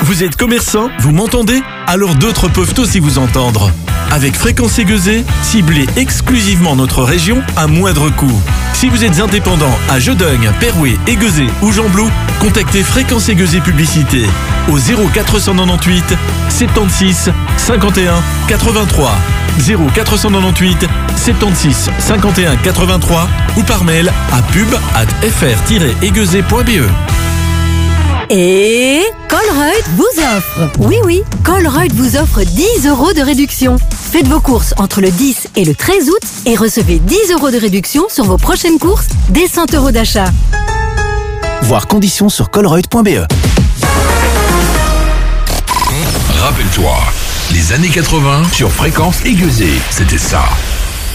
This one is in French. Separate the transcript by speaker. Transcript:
Speaker 1: Vous êtes commerçant? Vous m'entendez? Alors d'autres peuvent aussi vous entendre. Avec Fréquence Aiguezée, ciblez exclusivement notre région à moindre coût. Si vous êtes indépendant à Jodogne, Perouet, Aiguezée ou Gembloux, contactez Fréquence Aiguezée Publicité au 0498 76 51 83. 0498 76 51 83 ou par mail à pub@fr-aiguezée.be.
Speaker 2: Et Colruyt vous offre. Oui, Colruyt vous offre 10 € de réduction. Faites vos courses entre le 10 et le 13 août et recevez 10 € de réduction sur vos prochaines courses dès 100 € d'achat.
Speaker 3: Voir conditions sur colruyt.be.
Speaker 4: Rappelle-toi, les années 80 sur Fréquence Aiguezée, c'était ça.